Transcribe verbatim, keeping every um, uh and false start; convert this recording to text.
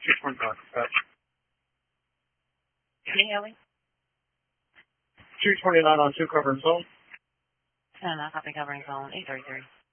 two twenty-nine. King Ellie? two twenty-nine on two covering zone. ten, I copy covering zone eight thirty-three.